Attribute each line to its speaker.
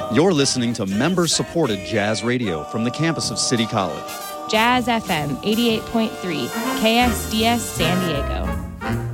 Speaker 1: You're listening to member-supported Jazz Radio from the campus of City College.
Speaker 2: Jazz FM 88.3, KSDS San Diego.